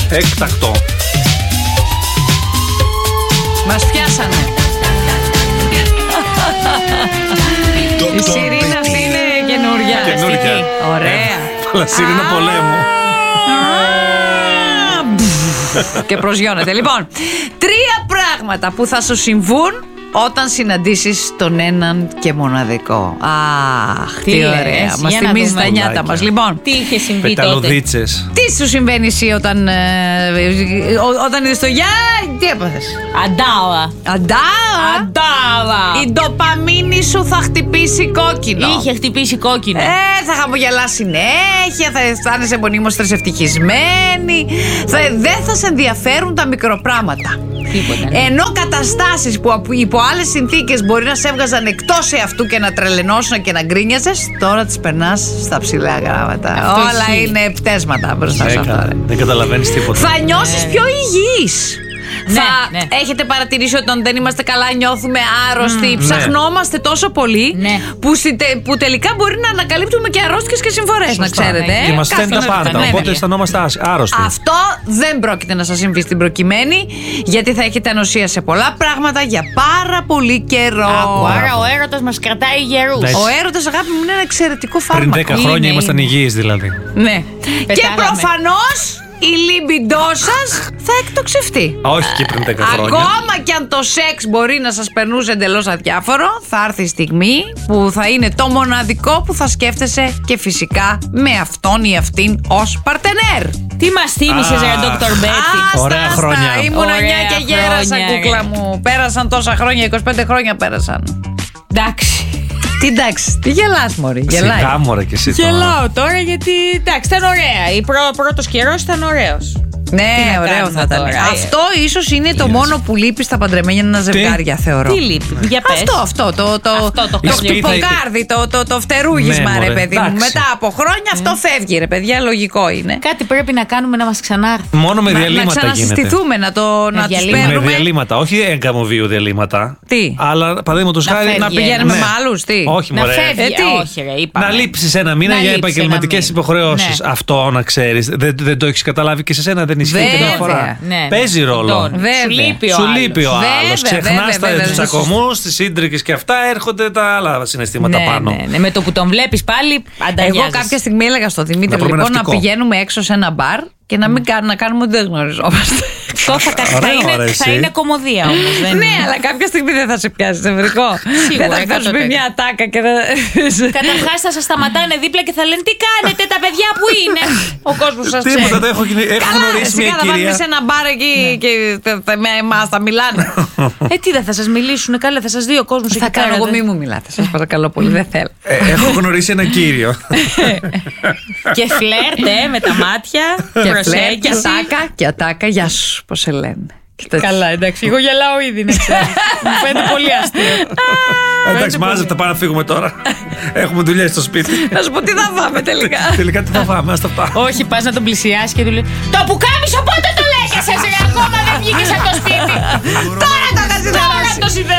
Έκτακτο. Μας πιάσανε. Η σιρήνα αυτή είναι καινούρια. Ωραία. Αλλά σιρήνα πολέμου. Και προσγειώνεται. Λοιπόν, 3 πράγματα που θα σου συμβούν όταν συναντήσεις τον έναν και μοναδικό. Αχ, τι ωραία. Μας θυμίζει τα νιάτα μας. Λοιπόν, τι είχε συμβεί τότε? Πεταλουδίτσες. Τι σου συμβαίνει εσύ όταν είδες το γεια, τι έπαθες? Αντάω. Η ντοπαμίνη σου θα χτυπήσει κόκκινο. Είχε χτυπήσει κόκκινο. Θα χαμογελάς συνέχεια, θα αισθάνεσαι μονίμως ευτυχισμένη. Δεν θα σε ενδιαφέρουν τα μικροπράγματα. Τίποτα. Ενώ καταστάσεις που υπό άλλες συνθήκες μπορεί να σε έβγαζαν εκτός εαυτού και να τρελαινώσουν και να γκρίνιαζες, τώρα τις περνάς στα ψηλά γράμματα. Αυτό όλα ισχύει. είναι πτέσματα μπροστά σε αυτό. Δεν καταλαβαίνεις τίποτα. Θα νιώσεις πιο υγιής. Ναι. Έχετε παρατηρήσει ότι όταν δεν είμαστε καλά νιώθουμε άρρωστοι, ψαχνόμαστε τόσο πολύ που τελικά μπορεί να ανακαλύπτουμε και αρρώστιες και συμφορές, να ξέρετε. Και μας φταίνουν τα πάντα, οπότε αισθανόμαστε άρρωστοι. Αυτό δεν πρόκειται να σας συμβεί στην προκειμένη, γιατί θα έχετε ανοσία σε πολλά πράγματα για πάρα πολύ καιρό. Άρα ο έρωτας μας κρατάει γερούς. Ο έρωτας, αγάπη μου, είναι ένα εξαιρετικό φάρμακο. Πριν 10 χρόνια ήμασταν υγιείς δηλαδή. Ναι. Και Πετάγαμε. προφανώς η λιμπιντό σας θα εκτοξευτεί. Όχι και πριν 10 χρόνια. Ακόμα και αν το σεξ μπορεί να σας περνούσε εντελώς αδιάφορο, θα έρθει η στιγμή που θα είναι το μοναδικό που θα σκέφτεσαι και φυσικά με αυτόν ή αυτήν ως παρτενέρ. Τι μας θύμισες, ρε Dr. Betty? Ωραία χρόνια. Ήμουν 9 Ωραία και γέρασα, χρόνια, κούκλα μου. Πέρασαν τόσα χρόνια, 25 χρόνια πέρασαν. Εντάξει. Τι εντάξει, τι γελάς, μωρή? Γελάει. Σιγά μωρέ και εσύ τώρα. Γελάω τώρα γιατί εντάξει, ήταν ωραία. Πρώτος καιρός ήταν ωραίος. Ναι, Τι να ωραίο κάνουμε θα ήταν. τώρα. Αυτό ίσως είναι το μόνο που λείπει στα παντρεμένια ζευγάρια, θεωρώ. Τι λείπει, για πες. Αυτό το Η σπίθα- χτυποκάρδι, το φτερούγισμα, Ναι, ρε μωρέ, παιδί μου. εντάξει. Μετά από χρόνια αυτό φεύγει, ρε παιδιά, λογικό είναι. Κάτι πρέπει να κάνουμε να μας ξανάρθει. Μόνο με Να διαλύματα γίνεται. ξανασυστηθούμε, να τους διαλύματα. Με παίρνουμε. διαλύματα, όχι έγκαμο βίου διαλύματα. Τι? Αλλά παραδείγματος Να χάρη. φεύγει. Να πηγαίνουμε Ναι. με άλλους, τι? Όχι, Να μωρέ. φεύγει. τι? Όχι, ρε, είπαμε. Να λείψεις ένα μήνα Να για λείψεις επαγγελματικές ένα μήνα. υποχρεώσεις. Ναι. Αυτό να ξέρεις. Δεν το έχεις καταλάβει και σε σένα, δεν ισχύει και Βέβαια. μια φορά. Ναι. Παίζει ρόλο. Βέβαια. Σου λείπει ο Σου άλλος. λείπει ο Βέβαια, άλλος. βέβαια, Ξεχνάς βέβαια. τους τσακωμούς, τις ίντρικες και αυτά, έρχονται τα άλλα συναισθήματα πάνω. Ναι. Με το που τον βλέπεις πάλι ανταγιάζεις. Εγώ κάποια στιγμή έλεγα στο Δημήτρη Να βρούμε λοιπόν να ναυτικό. πηγαίνουμε έξω σε ένα μπαρ και να κάνουμε ότι δεν γνωριζόμαστε. Αυτό θα είναι κομμωδία όμως. Ναι, αλλά κάποια στιγμή δεν θα σε πιάσει νευρικό. Σίγουρα, Δεν θα σου πει 100%. μια ατάκα και θα. Καταρχάς θα σας σταματάνε δίπλα και θα λένε τι κάνετε τα παιδιά που είναι. Ο κόσμος σας ξέρει. Τίποτα, έχω γνωρίσει μια Σιγά θα πάμε κυρία. σε ένα μπαρ εκεί και με εμάς θα μιλάνε. Τι δεν θα σας μιλήσουν, καλά, θα σας δει ο κόσμος Θα εκεί κάνω πέρα. εγώ, μη μου μιλάτε. Σας παρακαλώ πολύ, δεν θέλω. Έχω γνωρίσει ένα κύριο. Και φλερτ, με τα μάτια. Και φλερ, προσέγγιση. και ατάκα, και ατάκα, γεια σου, πώς σε λένε. Και τέτοια. Καλά, εντάξει. Εγώ γελάω ήδη, να ξέρεις. Μου φαίνεται πολύ αστείο. Εντάξει, μάζευτε, πάμε να φύγουμε τώρα. Έχουμε δουλειές στο σπίτι. Να σου πω τι θα φάμε τελικά. Τελικά τι θα φάμε, ας τα πάμε. Όχι, πας να τον πλησιάσει και του λέει το πουκάμισο πότε το λέγεσαι, ακόμα δεν βγήκες από το σπίτι. Τώρα το Τώρα το συνδέω.